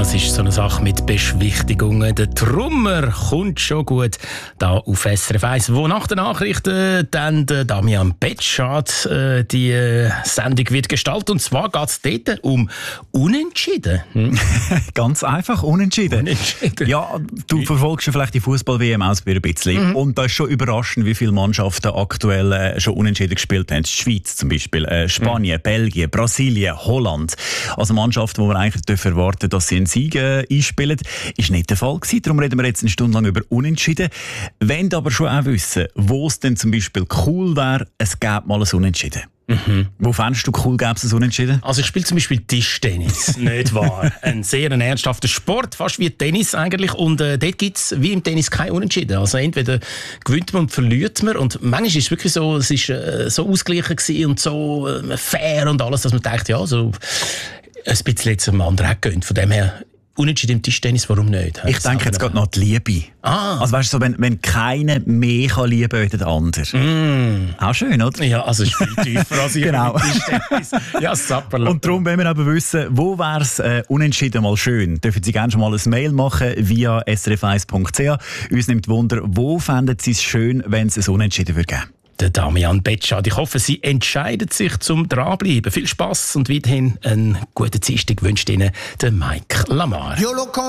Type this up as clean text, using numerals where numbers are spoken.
das ist so eine Sache mit Beschwichtigungen. Der Trummer kommt schon gut da auf SRF 1, wo nach den Nachrichten dann der Damian Betschart die Sendung wird gestaltet. Und zwar geht es dort um Unentschieden. Ganz einfach, Unentschieden. Ja, du verfolgst ja vielleicht die Fußball-WM aus ein bisschen. Und da ist schon überraschend, wie viele Mannschaften aktuell schon Unentschieden gespielt haben. Die Schweiz zum Beispiel, Spanien, Belgien, Brasilien, Holland. Also Mannschaften, wo man eigentlich erwarten dürfen, dass sie einen Sieg einspielen. Ist nicht der Fall gewesen. Darum reden wir jetzt eine Stunde lang über Unentschieden. Wollen aber schon auch wissen, wo es denn zum Beispiel cool wäre, es gäbe mal ein Unentschieden. Wo fändest du cool, gäbe es ein Unentschieden? Also ich spiele zum Beispiel Tischtennis, nicht wahr? Ein sehr ernsthafter Sport, fast wie Tennis eigentlich. Und dort gibt es wie im Tennis kein Unentschieden. Also entweder gewinnt man und verliert man. Und manchmal ist es wirklich so, es ist so ausgeglichen gewesen und so fair und alles, dass man denkt, ja, so ein bisschen jetzt am anderen gönnt. Von dem her, Unentschieden im Tischtennis, warum nicht? Ich denke jetzt gerade noch die Liebe. Also weißt du, so, wenn keiner mehr kann lieben als der andere. Auch schön, oder? Ja, also es ist viel tiefer als ich Genau. im Tischtennis. Ja, Sapperl. Und darum wollen wir aber wissen, wo wäre es unentschieden mal schön? Dürfen Sie gerne schon mal ein Mail machen via srf1.ch. Uns nimmt Wunder, wo fänden Sie es schön, wenn es ein Unentschieden würde geben? Der Damian Betschart. Ich hoffe, Sie entscheiden sich zum Dranbleiben. Viel Spass und weiterhin einen guten Dienstag wünscht Ihnen der Mike Lamar.